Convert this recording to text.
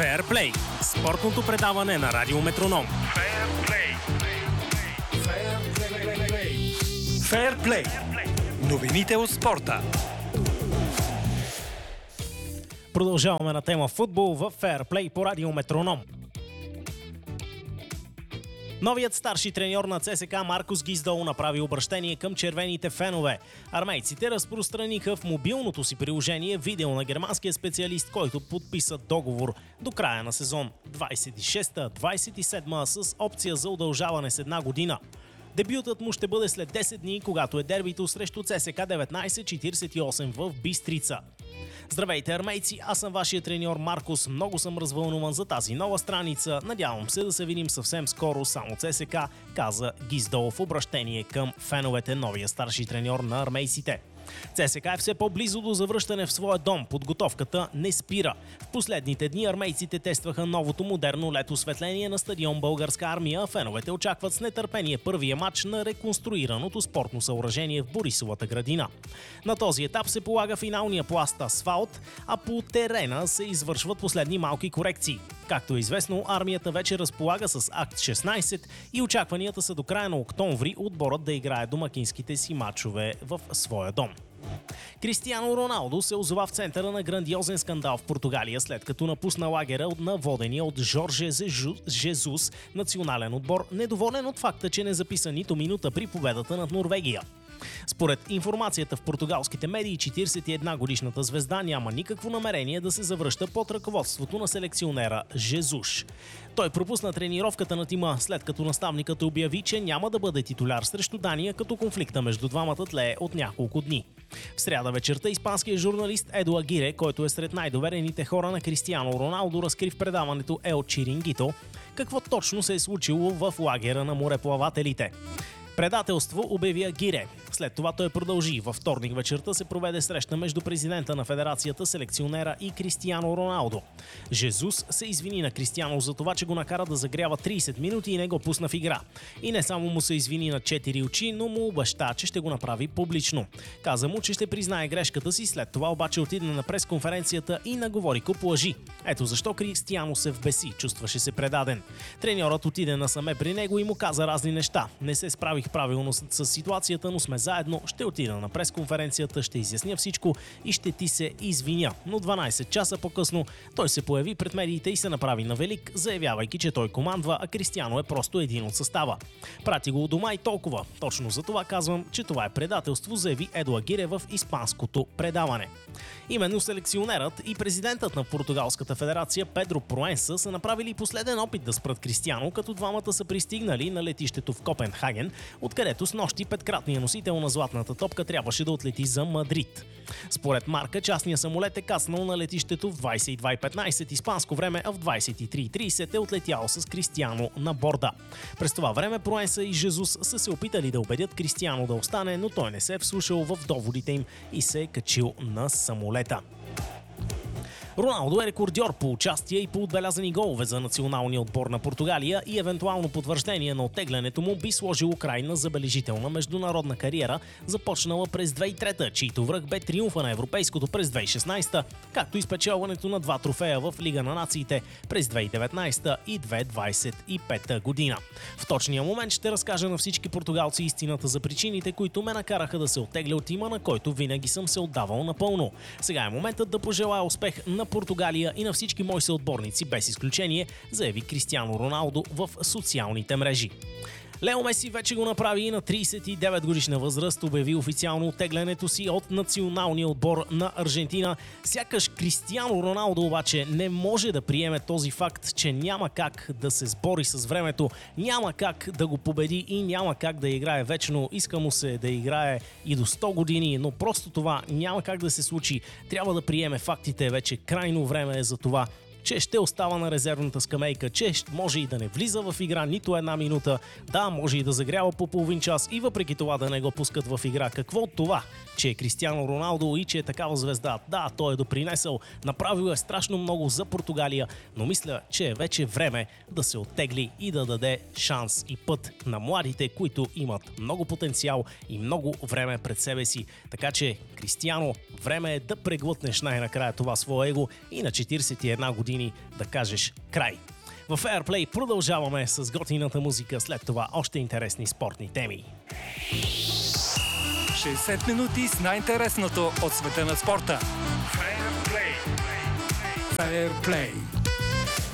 Феърплей – спортното предаване на Радио Метроном. Феърплей. Новините от спорта. Продължаваме на тема футбол в Феърплей по Радио Метроном. Новият старши треньор на ЦСКА Маркус Гиздол направи обръщение към червените фенове. Армейците разпространиха в мобилното си приложение видео на германския специалист, който подписа договор до края на сезон 26-27 с опция за удължаване с една година. Дебютът му ще бъде след 10 дни, когато е дербито срещу ЦСКА 1948 в Бистрица. Здравейте, армейци, аз съм вашия треньор Маркус. Много съм развълнуван за тази нова страница. Надявам се да се видим съвсем скоро, само ЦСКА, каза Гиздол в обращение към феновете, новия старши треньор на армейците. ЦСКА е все по-близо до завръщане в своя дом. Подготовката не спира. В последните дни армейците тестваха новото модерно LED осветление на стадион Българска армия. Феновете очакват с нетърпение първия матч на реконструираното спортно съоръжение в Борисовата градина. На този етап се полага финалния пласт асфалт, а по терена се извършват последни малки корекции. Както е известно, армията вече разполага с акт 16 и очакванията са до края на октомври отборът да играе домакинските си матчове в своя дом. Кристиано Роналдо се озова в центъра на грандиозен скандал в Португалия, след като напусна лагера на водения от Жорже Жезус национален отбор, недоволен от факта, че не записа нито минута при победата над Норвегия. Според информацията в португалските медии, 41-годишната звезда няма никакво намерение да се завръща под ръководството на селекционера Жезуш. Той пропусна тренировката на тима, след като наставникът обяви, че няма да бъде титуляр срещу Дания, като конфликта между двамата тлее от няколко дни. В сряда вечерта испанският журналист Едо Агире, който е сред най-доверените хора на Кристиано Роналдо, разкри в предаването Ел Чирингито какво точно се е случило в лагера на мореплавателите. Предателство, обяви Агире. След това той продължи. Във вторник вечерта се проведе среща между президента на федерацията, селекционера и Кристиано Роналдо. Жезус се извини на Кристиано за това, че го накара да загрява 30 минути и не го пусна в игра. И не само му се извини на 4 очи, но му обеща, че ще го направи публично. Каза му, че ще признае грешката си, след това обаче отиде на пресконференцията и наговори куп лъжи. Ето защо Кристиано се вбеси, чувстваше се предаден. Треньорът отиде насаме при него и му каза разни неща. Не се справих правилно с ситуацията, но сме заедно, ще отида на пресконференцията, ще изясня всичко и ще ти се извиня. Но 12 часа по-късно той се появи пред медиите и се направи на велик, заявявайки, че той командва, а Кристиано е просто един от състава. Прати го у дома и толкова. Точно за това казвам, че това е предателство, заяви Едо Агире в испанското предаване. Именно селекционерът и президентът на Португалската федерация Педро Проенса са направили последен опит да спрат Кристиано, като двамата са пристигнали на летището в Копенхаген, откъдето с нощи петкратният носител на златната топка трябваше да отлети за Мадрид. Според Марка, частният самолет е кацнал на летището в 22:15 испанско време, а в 23:30 е отлетял с Кристиано на борда. През това време Проенса и Жезус са се опитали да убедят Кристиано да остане, но той не се е вслушал в доводите им и се е качил на самолета. Роналдо е рекордьор по участие и по отбелязани голове за националния отбор на Португалия и евентуално потвърждение на оттеглянето му би сложило край на забележителна международна кариера, започнала през 2003, чийто връх бе триумфа на европейското през 2016, както и спечелването на 2 трофея в Лига на нациите през 2019 и 2025 година. В точния момент ще разкажа на всички португалци истината за причините, които ме накараха да се оттегля от тима, на който винаги съм се отдавал напълно. Сега е моментът да пожелая успех на Португалия и на всички мои съотборници без изключение, заяви Кристиано Роналдо в социалните мрежи. Лео Меси вече го направи и на 39 годишна възраст обяви официално оттеглянето си от националния отбор на Аржентина. Сякаш Кристиано Роналдо обаче не може да приеме този факт, че няма как да се сбори с времето, няма как да го победи и няма как да играе вечно. Иска му се да играе и до 100 години, но просто това няма как да се случи. Трябва да приеме фактите, вече крайно време е за това. че ще остава на резервната скамейка, че може и да не влиза в игра нито една минута, да, може и да загрява по половин час и въпреки това да не го пускат в игра. Какво от това, че е Кристиано Роналдо и че е такава звезда? Да, той е допринесъл, направил е страшно много за Португалия, но мисля, че е вече време да се оттегли и да даде шанс и път на младите, които имат много потенциал и много време пред себе си. Така че, Кристиано, време е да преглътнеш най-накрая това свое его и на 41 години години да кажеш край. В Fairplay продължаваме с готината музика, след това още интересни спортни теми. 60 минути с най-интересното от света на спорта. Fairplay.